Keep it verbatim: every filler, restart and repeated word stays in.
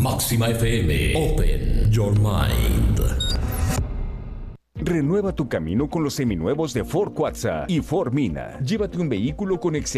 Máxima F M. Open your mind. Renueva tu camino con los seminuevos de Ford Cuatza y Ford Mina. Llévate un vehículo con excelencia